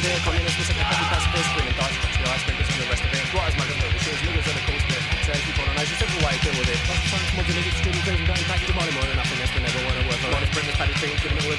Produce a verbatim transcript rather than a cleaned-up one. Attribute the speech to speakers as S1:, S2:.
S1: there, communists, we set the copy pacifist, screaming thoughts, touch your eyes, printers and the rest of it. Squatters, muggers, no shoes, niggas on the coast, there. So keep on a nice, simple way to deal with it. Lots of fun, small, niggas, student, crazy, got impact, your money more than nothing, that's been never wanna work for. Honest printers, paddy things, giving it with